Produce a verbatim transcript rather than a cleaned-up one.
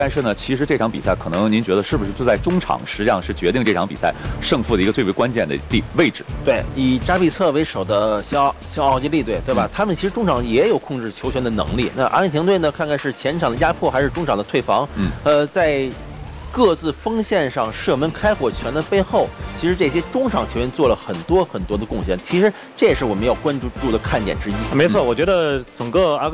但是呢，其实这场比赛可能您觉得是不是就在中场，实际上是决定这场比赛胜负的一个最为关键的地位置？ 对，以扎比策为首的新奥新奥地利队，对吧？嗯、他们其实中场也有控制球权的能力。那阿根廷队呢，看看是前场的压迫还是中场的退防？嗯，呃，在各自锋线上射门开火权的背后，其实这些中场球员做了很多很多的贡献。其实这也是我们要关注住的看点之一。 没错，我觉得整个阿根